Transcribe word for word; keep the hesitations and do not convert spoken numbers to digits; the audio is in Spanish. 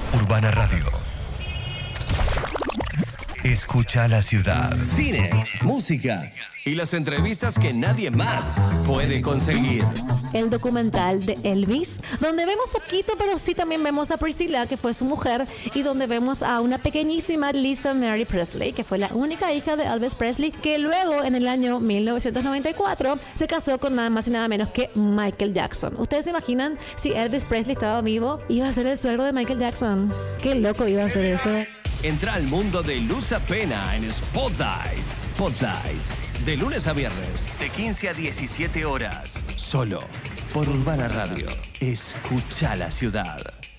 Urbana Radio. Escucha la ciudad. Cine, música y las entrevistas que nadie más puede conseguir. El documental de Elvis, donde vemos poquito, pero sí también vemos a Priscilla, que fue su mujer, y donde vemos a una pequeñísima Lisa Mary Presley, que fue la única hija de Elvis Presley, que luego en el año mil novecientos noventa y cuatro se casó con nada más y nada menos que Michael Jackson. ¿Ustedes se imaginan si Elvis Presley estaba vivo? Iba a ser el suegro de Michael Jackson. Qué loco iba a ser eso. Entra al mundo de Luz Apena en Spotlight. Spotlight. De lunes a viernes, de quince a diecisiete horas. Solo por Urbana Radio. Escucha la ciudad.